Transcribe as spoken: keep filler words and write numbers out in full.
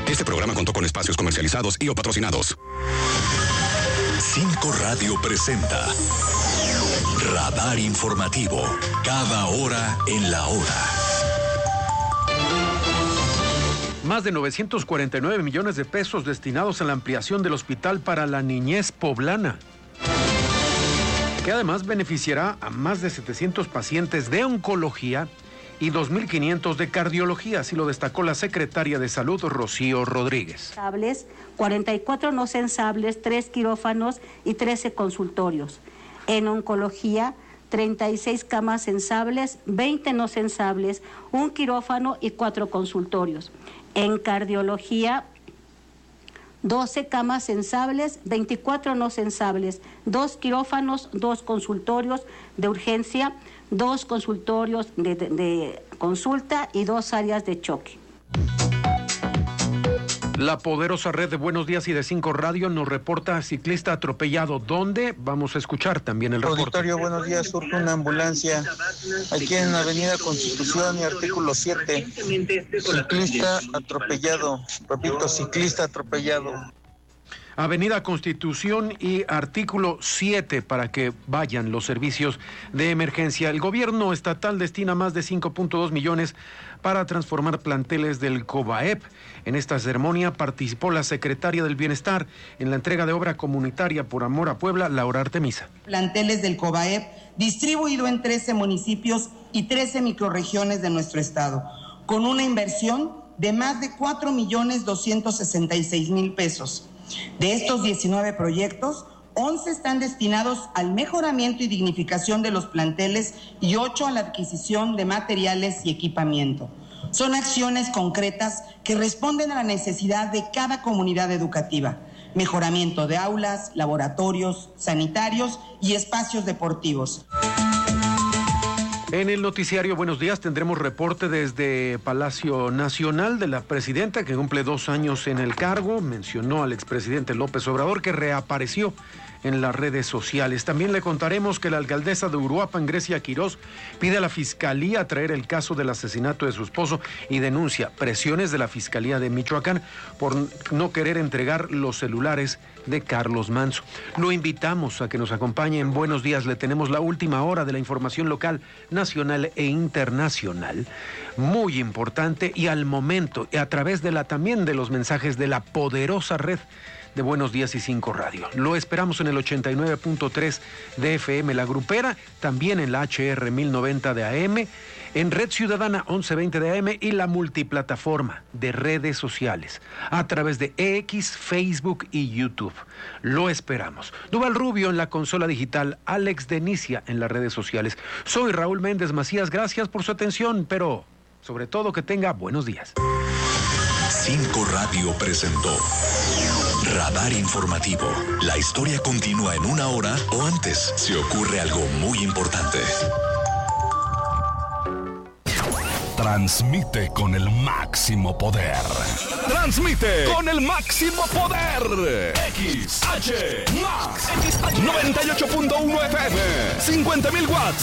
Este programa contó con espacios comercializados y o patrocinados. Cinco Radio presenta Radar Informativo. Cada hora en la hora. Más de novecientos cuarenta y nueve millones de pesos destinados a la ampliación del Hospital para la Niñez Poblana, que además beneficiará a más de setecientos pacientes de oncología y dos mil quinientos de cardiología, así lo destacó la secretaria de Salud, Rocío Rodríguez. cuarenta y cuatro no sensibles, tres quirófanos y trece consultorios. En oncología, treinta y seis camas sensibles, veinte no sensibles, un quirófano y cuatro consultorios. En cardiología, doce camas sensibles, veinticuatro no sensibles, dos quirófanos, dos consultorios de urgencia, dos consultorios de, de, de consulta y dos áreas de choque. La poderosa red de Buenos Días y de Cinco Radio nos reporta ciclista atropellado. ¿Dónde? Vamos a escuchar también el reporte. Auditorio, buenos días. Surge una ambulancia aquí en Avenida Constitución y artículo siete. Ciclista atropellado. Repito, ciclista atropellado. Avenida Constitución y artículo siete para que vayan los servicios de emergencia. El gobierno estatal destina más de cinco punto dos millones para transformar planteles del COBAEP. En esta ceremonia participó la secretaria del Bienestar en la entrega de obra comunitaria por Amor a Puebla, Laura Artemisa. Planteles del COBAEP distribuido en trece municipios y trece microrregiones de nuestro estado, con una inversión de más de cuatro millones doscientos sesenta y seis mil pesos. De estos diecinueve proyectos, once están destinados al mejoramiento y dignificación de los planteles y ocho a la adquisición de materiales y equipamiento. Son acciones concretas que responden a la necesidad de cada comunidad educativa. Mejoramiento de aulas, laboratorios, sanitarios y espacios deportivos. En el noticiario Buenos Días tendremos reporte desde Palacio Nacional de la presidenta, que cumple dos años en el cargo. Mencionó al expresidente López Obrador, que reapareció en las redes sociales. También le contaremos que la alcaldesa de Uruapan, Grecia Quirós, pide a la Fiscalía traer el caso del asesinato de su esposo y denuncia presiones de la Fiscalía de Michoacán por no querer entregar los celulares de Carlos Manso. Lo invitamos a que nos acompañe en Buenos Días. Le tenemos la última hora de la información local, nacional e internacional, muy importante y al momento, y a través de la también de los mensajes de la poderosa red de Buenos Días y Cinco Radio. Lo esperamos en el ochenta y nueve punto tres de F M La Grupera, también en la H R mil noventa de A M, en Red Ciudadana once veinte de A M y la multiplataforma de redes sociales a través de X, Facebook y YouTube. Lo esperamos. Duval Rubio en la consola digital, Alex Denicia en las redes sociales. Soy Raúl Méndez Macías, gracias por su atención, pero sobre todo que tenga buenos días. Cinco Radio presentó Radar Informativo. La historia continúa en una hora o antes. Se ocurre algo muy importante. Transmite con el máximo poder. Transmite con el máximo poder. X H Max noventa y ocho punto uno F M, cincuenta mil watts